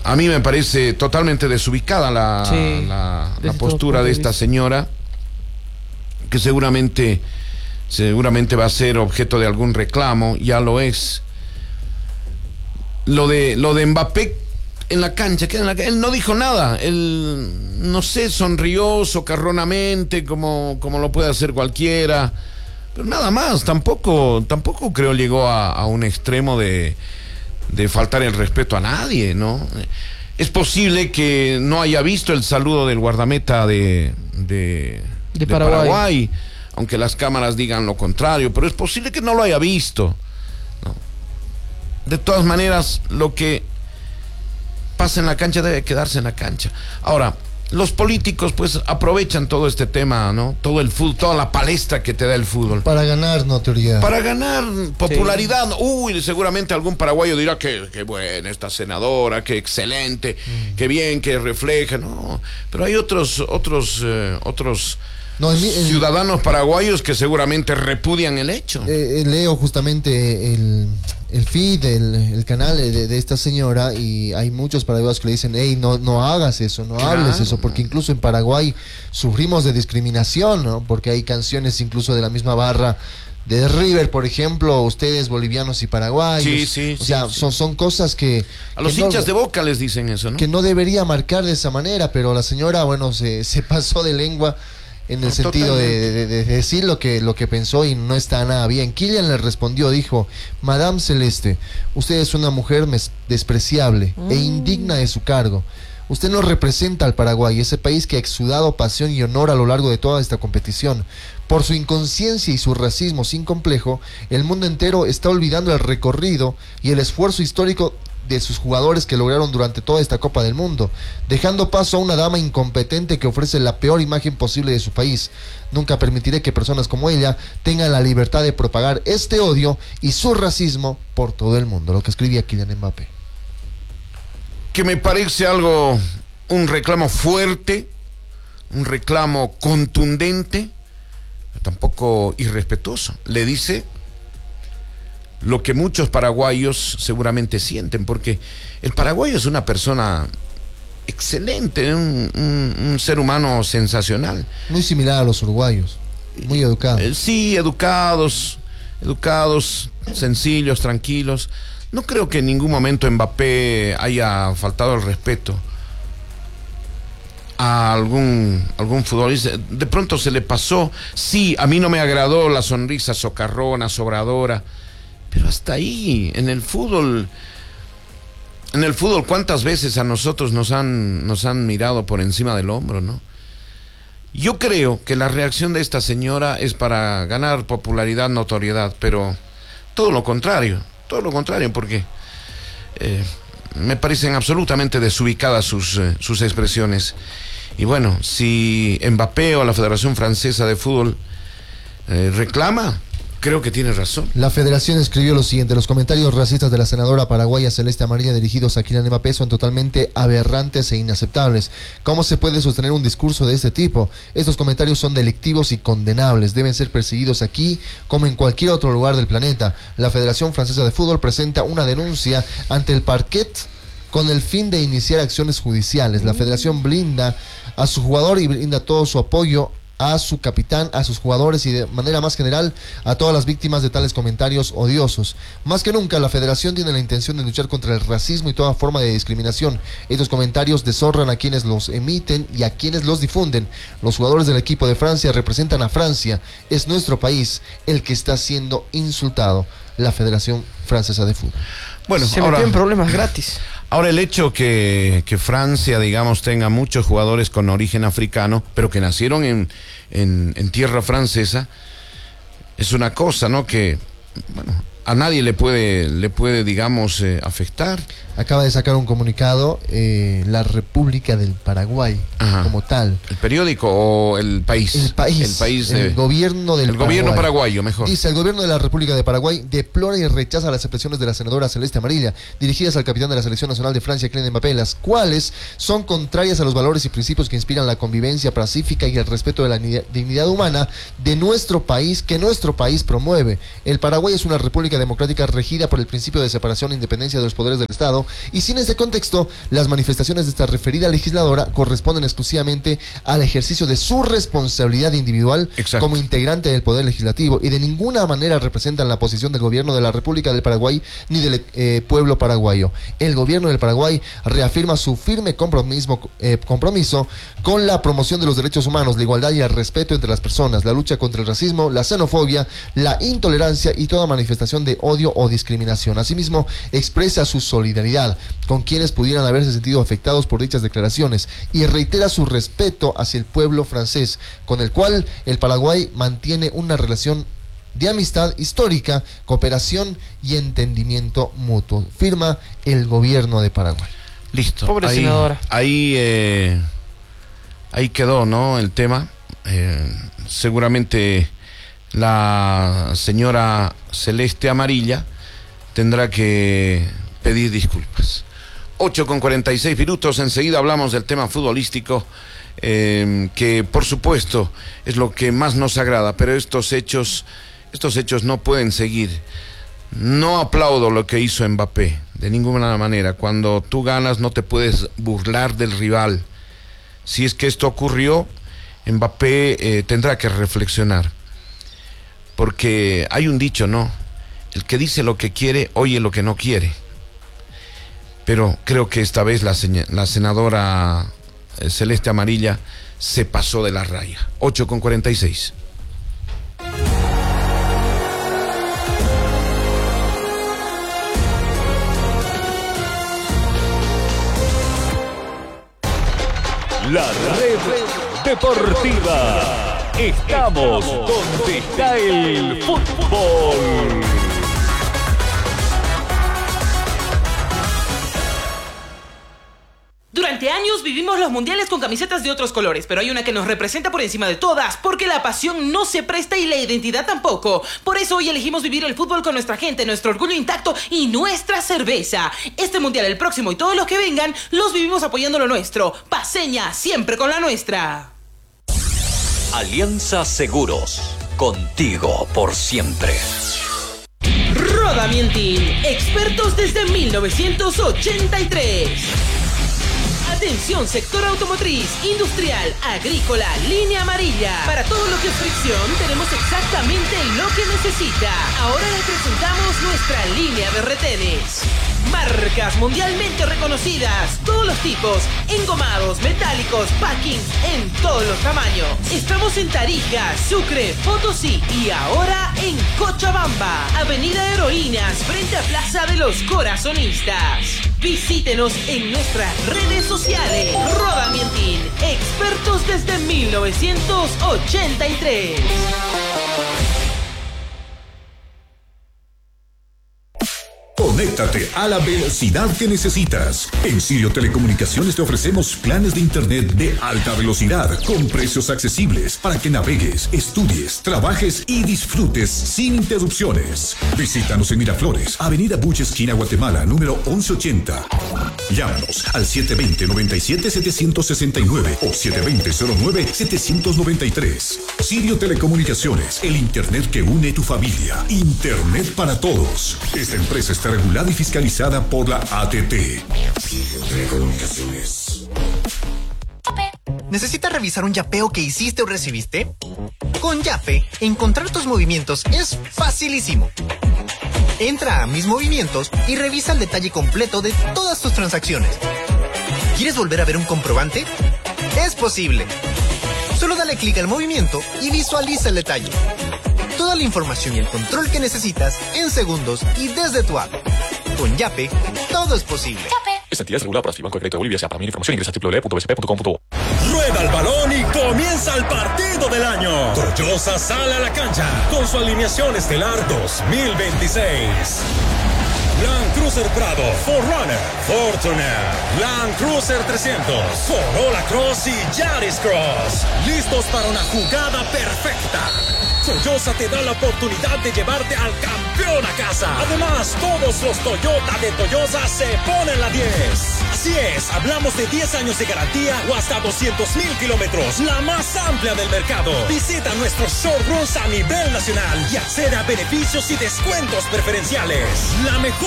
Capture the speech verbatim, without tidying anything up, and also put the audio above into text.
a mí me parece totalmente desubicada la, Sí, la, la desde postura todo de punto de esta vista. señora, que seguramente, seguramente va a ser objeto de algún reclamo, ya lo es. Lo de, lo de Mbappé en la cancha, que en la, él no dijo nada, él, no sé, sonrió socarronamente, como, como lo puede hacer cualquiera, pero nada más, tampoco, tampoco creo llegó a, a un extremo de, de faltar el respeto a nadie, ¿no? Es posible que no haya visto el saludo del guardameta de, de, De de Paraguay. Paraguay, aunque las cámaras digan lo contrario, pero es posible que no lo haya visto, ¿no? De todas maneras, lo que pasa en la cancha debe quedarse en la cancha. Ahora, los políticos pues aprovechan todo este tema, ¿no? Todo el fútbol, toda la palestra que te da el fútbol. Para ganar notoriedad. Para ganar popularidad. Sí. Uy, seguramente algún paraguayo dirá que, que buena esta senadora, que excelente, mm. que bien, que refleja, no. Pero hay otros, otros, eh, otros no, en, en, ciudadanos paraguayos que seguramente repudian el hecho. Eh, leo justamente el, el feed, el, el canal de, de esta señora, y hay muchos paraguayos que le dicen, hey, no, no hagas eso, no claro, hables eso, porque incluso en Paraguay sufrimos de discriminación, ¿no? Porque hay canciones incluso de la misma barra de River, por ejemplo, ustedes bolivianos y paraguayos. Sí, sí, o sea, sí, son, sí. son cosas que... A los que hinchas no, de Boca les dicen eso, ¿no? Que no debería marcar de esa manera, pero la señora, bueno, se, se pasó de lengua en el no, sentido de, de, de decir lo que, lo que pensó, y no está nada bien. Kylian le respondió, dijo, Madame Celeste, usted es una mujer despreciable mm. e indigna de su cargo. Usted no representa al Paraguay, ese país que ha exudado pasión y honor a lo largo de toda esta competición. Por su inconsciencia y su racismo sin complejo, el mundo entero está olvidando el recorrido y el esfuerzo histórico de sus jugadores que lograron durante toda esta Copa del Mundo, dejando paso a una dama incompetente que ofrece la peor imagen posible de su país. Nunca permitiré que personas como ella tengan la libertad de propagar este odio y su racismo por todo el mundo. Lo que escribía Kylian Mbappé. Que me parece algo, un reclamo fuerte, un reclamo contundente, tampoco irrespetuoso. Le dice lo que muchos paraguayos seguramente sienten, porque el paraguayo es una persona excelente, un, un, un ser humano sensacional. Muy similar a los uruguayos, muy educados. Eh, sí, educados, educados, sencillos, tranquilos. No creo que en ningún momento Mbappé haya faltado el respeto a algún, algún futbolista. De pronto se le pasó. Sí, a mí no me agradó la sonrisa socarrona, sobradora, pero hasta ahí, en el fútbol, en el fútbol, ¿cuántas veces a nosotros nos han, nos han mirado por encima del hombro, no? Yo creo que la reacción de esta señora es para ganar popularidad, notoriedad, pero todo lo contrario, todo lo contrario, porque eh, me parecen absolutamente desubicadas sus, eh, sus expresiones. Y bueno, si Mbappé o la Federación Francesa de Fútbol eh, reclama, creo que tiene razón. La federación escribió lo siguiente: los comentarios racistas de la senadora paraguaya Celeste Amarilla dirigidos a Kylian Mbappé son totalmente aberrantes e inaceptables. ¿Cómo se puede sostener un discurso de este tipo? Estos comentarios son delictivos y condenables, deben ser perseguidos aquí como en cualquier otro lugar del planeta. La Federación Francesa de Fútbol presenta una denuncia ante el parquet con el fin de iniciar acciones judiciales. La federación blinda a su jugador y brinda todo su apoyo a su capitán, a sus jugadores y de manera más general a todas las víctimas de tales comentarios odiosos. Más que nunca, la federación tiene la intención de luchar contra el racismo y toda forma de discriminación. Estos comentarios deshonran a quienes los emiten y a quienes los difunden. Los jugadores del equipo de Francia representan a Francia. Es nuestro país el que está siendo insultado. La Federación Francesa de Fútbol. Bueno, se ahora, metió en problemas gratis. Ahora, el hecho que, que Francia, digamos, tenga muchos jugadores con origen africano, pero que nacieron en, en, en tierra francesa, es una cosa, ¿no? Que, bueno, a nadie le puede, le puede digamos, eh, afectar. Acaba de sacar un comunicado eh, la República del Paraguay. Ajá. Como tal. ¿El periódico o el país? El país. El país de, el gobierno del el Paraguay. gobierno paraguayo, mejor. Dice, el gobierno de la República de Paraguay deplora y rechaza las expresiones de la senadora Celeste Amarilla, dirigidas al capitán de la Selección Nacional de Francia, Kylian Mbappé, las cuales son contrarias a los valores y principios que inspiran la convivencia pacífica y el respeto de la dignidad humana de nuestro país, que nuestro país promueve. El Paraguay es una república República Democrática regida por el principio de separación e independencia de los poderes del Estado, y sin ese contexto, las manifestaciones de esta referida legisladora corresponden exclusivamente al ejercicio de su responsabilidad individual Exacto. como integrante del Poder Legislativo, y de ninguna manera representan la posición del gobierno de la República del Paraguay ni del eh, pueblo paraguayo. El gobierno del Paraguay reafirma su firme compromiso, eh, compromiso con la promoción de los derechos humanos, la igualdad y el respeto entre las personas, la lucha contra el racismo, la xenofobia, la intolerancia y toda manifestación de odio o discriminación. Asimismo, expresa su solidaridad con quienes pudieran haberse sentido afectados por dichas declaraciones y reitera su respeto hacia el pueblo francés, con el cual el Paraguay mantiene una relación de amistad histórica, cooperación y entendimiento mutuo. Firma el gobierno de Paraguay. Listo. Pobre ahí, senadora. Ahí, eh, ahí quedó, ¿no? El tema. Eh, seguramente la señora Celeste Amarilla tendrá que pedir disculpas. ocho con cuarenta y seis minutos, enseguida hablamos del tema futbolístico, eh, que por supuesto es lo que más nos agrada, pero estos hechos, estos hechos no pueden seguir. No aplaudo lo que hizo Mbappé, de ninguna manera. Cuando tú ganas no te puedes burlar del rival. Si es que esto ocurrió, Mbappé eh, tendrá que reflexionar. Porque hay un dicho, ¿no? El que dice lo que quiere, oye lo que no quiere. Pero creo que esta vez la, la senadora eh, Celeste Amarilla se pasó de la raya. ocho con cuarenta y seis. La red deportiva. Estamos donde está el fútbol. Durante años vivimos los mundiales con camisetas de otros colores, pero hay una que nos representa por encima de todas, porque la pasión no se presta y la identidad tampoco. Por eso hoy elegimos vivir el fútbol con nuestra gente, nuestro orgullo intacto y nuestra cerveza. Este mundial, el próximo y todos los que vengan, los vivimos apoyando lo nuestro. Paceña, siempre con la nuestra. Alianza Seguros, contigo por siempre. Rodamientin, expertos desde mil novecientos ochenta y tres. Atención, sector automotriz, industrial, agrícola, línea amarilla. Para todo lo que es fricción, tenemos exactamente lo que necesita. Ahora les presentamos nuestra línea de retenes. Marcas mundialmente reconocidas, todos los tipos, engomados, metálicos, packings, en todos los tamaños. Estamos en Tarija, Sucre, Potosí y ahora en Cochabamba, Avenida Heroínas, frente a Plaza de los Corazonistas. Visítenos en nuestras redes sociales. Rodamientin, expertos desde mil novecientos ochenta y tres. Conéctate a la velocidad que necesitas. En Sirio Telecomunicaciones te ofrecemos planes de internet de alta velocidad con precios accesibles para que navegues, estudies, trabajes y disfrutes sin interrupciones. Visítanos en Miraflores, Avenida Buche, esquina Guatemala, número once ochenta. Llámanos al siete dos cero, nueve siete, siete seis nueve o siete dos cero, cero nueve, siete nueve tres. Sirio Telecomunicaciones, el internet que une tu familia. Internet para todos. Esta empresa está regulada y fiscalizada por la A T T. Telecomunicaciones. ¿Necesitas revisar un yapeo que hiciste o recibiste? Con Yape, encontrar tus movimientos es facilísimo. Entra a Mis Movimientos y revisa el detalle completo de todas tus transacciones. ¿Quieres volver a ver un comprobante? Es posible. Solo dale clic al movimiento y visualiza el detalle. Toda la información y el control que necesitas en segundos y desde tu app. Con Yape, todo es posible. Yape. Esta entidad es regulada por Banco de Crédito de Bolivia. Para mayor información ingresa a doble u doble u doble u punto b c p punto com punto b. Rueda el balón y comienza el partido del año. Toyosa sale a la cancha con su alineación estelar dos mil veintiséis. Blanc Cruz Cruiser Prado, cuatro Runner, Fortuner, Land Cruiser trescientos, Corolla Cross y Yaris Cross. Listos para una jugada perfecta. Toyosa te da la oportunidad de llevarte al campeón a casa. Además, todos los Toyota de Toyosa se ponen la diez. Así es, hablamos de diez años de garantía o hasta doscientos mil kilómetros, la más amplia del mercado. Visita nuestros showrooms a nivel nacional y accede a beneficios y descuentos preferenciales. La mejor